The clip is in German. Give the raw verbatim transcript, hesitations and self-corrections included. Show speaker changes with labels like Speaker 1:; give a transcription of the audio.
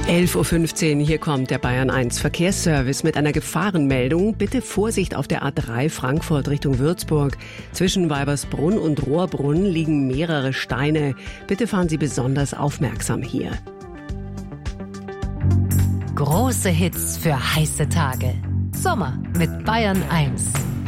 Speaker 1: elf Uhr fünfzehn, hier kommt der Bayern eins Verkehrsservice mit einer Gefahrenmeldung. Bitte Vorsicht auf der A drei Frankfurt Richtung Würzburg. Zwischen Weibersbrunn und Rohrbrunn liegen mehrere Steine. Bitte fahren Sie besonders aufmerksam hier.
Speaker 2: Große Hits für heiße Tage. Sommer mit Bayern eins.